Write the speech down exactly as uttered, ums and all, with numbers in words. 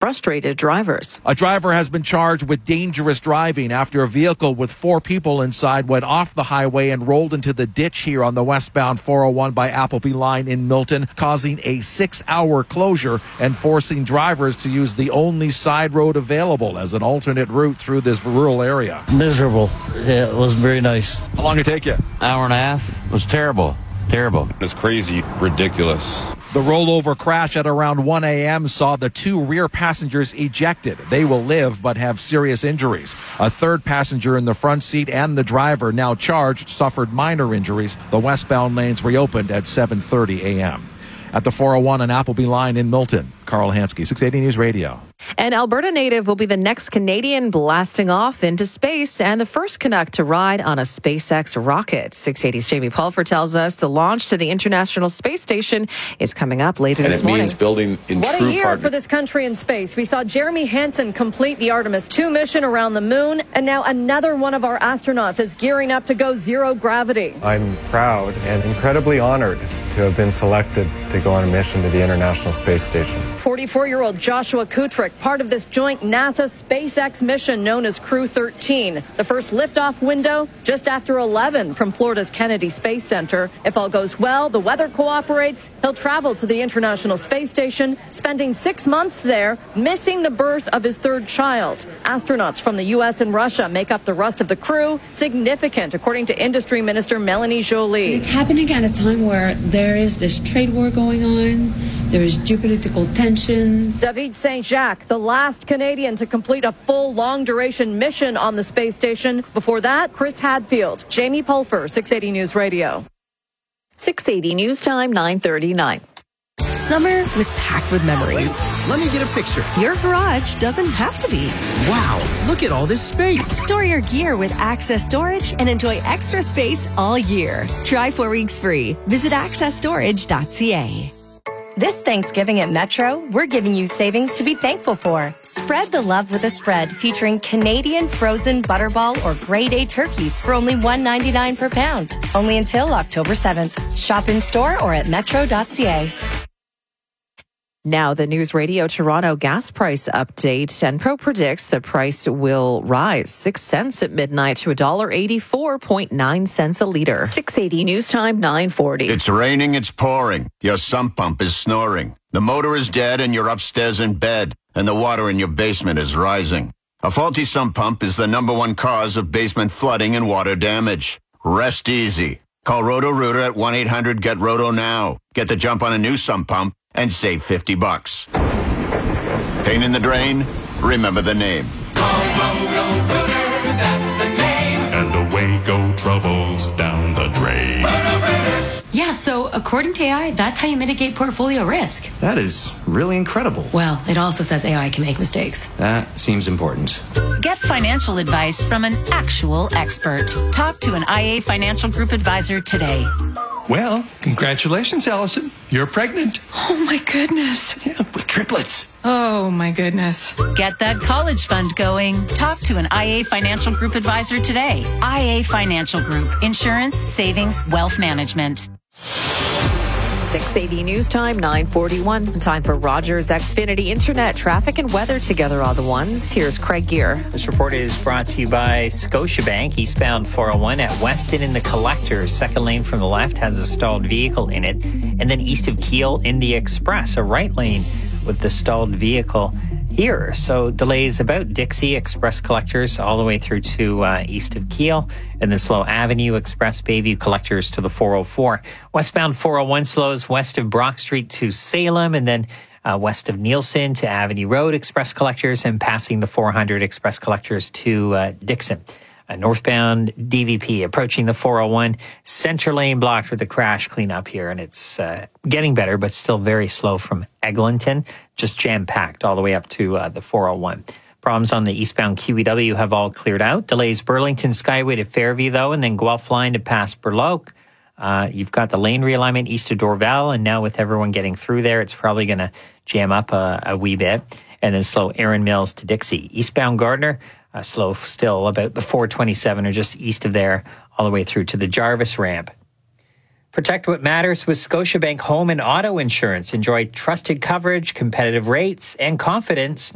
frustrated drivers. A driver has been charged with dangerous driving after a vehicle with four people inside went off the highway and rolled into the ditch here on the westbound four oh one by Appleby line in Milton, causing a six-hour closure and forcing drivers to use the only side road available as an alternate route through this rural area. Miserable. Yeah, it wasn't very nice. How long did it take you? Hour and a half. It was terrible. Terrible. It's crazy, ridiculous. The rollover crash at around one a.m. saw the two rear passengers ejected. They will live but have serious injuries. A third passenger in the front seat and the driver, now charged, suffered minor injuries. The westbound lanes reopened at seven thirty a.m. At the four oh one and Appleby line in Milton, Carl Hansky, six eighty News Radio. An Alberta native will be the next Canadian blasting off into space and the first Canuck to ride on a SpaceX rocket. six eighty's Jamie Pulfer tells us the launch to the International Space Station is coming up later and this morning. And it means building in what true a year partner- for this country in space. We saw Jeremy Hansen complete the Artemis two mission around the moon, and now another one of our astronauts is gearing up to go zero gravity. I'm proud and incredibly honored to have been selected to go on a mission to the International Space Station. forty-four-year-old Joshua Kutrick, part of this joint NASA SpaceX mission known as Crew thirteen. The first liftoff window just after eleven from Florida's Kennedy Space Center. If all goes well, the weather cooperates, he'll travel to the International Space Station, spending six months there, missing the birth of his third child. Astronauts from the U S and Russia make up the rest of the crew, significant, according to Industry Minister Melanie Joly. It's happening at a time where there is this trade war going on, there is geopolitical tensions. David Saint-Jacques, the last Canadian to complete a full long-duration mission on the space station. Before that, Chris Hadfield. Jamie Pulfer, six eighty News Radio. six eighty News Time, nine thirty-nine. Summer was packed with memories. Let me get a picture. Your garage doesn't have to be. Wow, look at all this space. Store your gear with Access Storage and enjoy extra space all year. Try four weeks free. Visit access storage dot c a. This Thanksgiving at Metro, we're giving you savings to be thankful for. Spread the love with a spread featuring Canadian frozen butterball or grade A turkeys for only one ninety-nine per pound. Only until October seventh. Shop in store or at metro dot c a. Now, the News Radio Toronto gas price update. Senpro predicts the price will rise six cents at midnight to one dollar eighty-four point nine cents a litre. six eighty News Time, nine forty. It's raining, it's pouring. Your sump pump is snoring. The motor is dead and you're upstairs in bed, and the water in your basement is rising. A faulty sump pump is the number one cause of basement flooding and water damage. Rest easy. Call Roto-Rooter at one eight hundred get roto now. Get the jump on a new sump pump and save fifty bucks. Pain in the drain? Remember the name. Call Roto-Rooter, that's the name. And away go troubles down the drain. Yeah, so according to A I, that's how you mitigate portfolio risk. That is really incredible. Well, it also says A I can make mistakes. That seems important. Get financial advice from an actual expert. Talk to an I A Financial Group advisor today. Well, congratulations, Allison. You're pregnant. Oh, my goodness. Yeah, with triplets. Oh, my goodness. Get that college fund going. Talk to an I A Financial Group advisor today. I A Financial Group. Insurance, savings, wealth management. six eighty News Time, nine forty-one. Time for Rogers Xfinity Internet traffic and weather together all the ones. Here's Craig Gear. This report is brought to you by Scotiabank. Eastbound four oh one at Weston in the Collectors. Second lane from the left has a stalled vehicle in it. And then east of Keele in the Express, a right lane with the stalled vehicle here. So delays about Dixie Express Collectors all the way through to uh, east of Keele, and the slow Avenue Express Bayview Collectors to the four oh four. Westbound four oh one slows west of Brock Street to Salem, and then uh, west of Nielsen to Avenue Road Express Collectors, and passing the four hundred Express Collectors to uh, Dixon. A northbound D V P approaching the four oh one, center lane blocked with a crash cleanup here, and it's uh, getting better, but still very slow from Eglinton, just jam-packed all the way up to uh, the four oh one. Problems on the eastbound Q E W have all cleared out. Delays Burlington Skyway to Fairview, though, and then Guelph line to past Burloak. Uh, you've got the lane realignment east of Dorval, and now with everyone getting through there, it's probably going to jam up a, a wee bit. And then slow Erin Mills to Dixie. Eastbound Gardner, Uh, slow still about the four twenty-seven or just east of there, all the way through to the Jarvis ramp. Protect what matters with Scotiabank Home and Auto Insurance. Enjoy trusted coverage, competitive rates, and confidence